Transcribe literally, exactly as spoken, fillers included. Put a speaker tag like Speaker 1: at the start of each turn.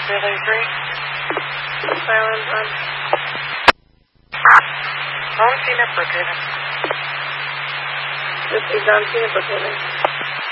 Speaker 1: Zulu three.
Speaker 2: Silent on.
Speaker 1: John Cena Brookhaven.
Speaker 2: This is John Cena Brookhaven.